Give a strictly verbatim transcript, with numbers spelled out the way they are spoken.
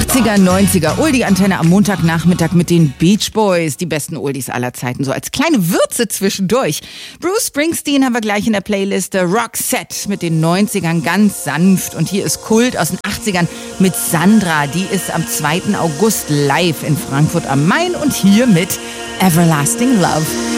achtziger, neunziger, Oldie-Antenne am Montagnachmittag mit den Beach Boys. Die besten Oldies aller Zeiten, so als kleine Würze zwischendurch. Bruce Springsteen haben wir gleich in der Playliste. Roxette mit den neunzigern ganz sanft. Und hier ist Kult aus den achtzigern mit Sandra. Die ist am zweiten August live in Frankfurt am Main und hier mit Everlasting Love.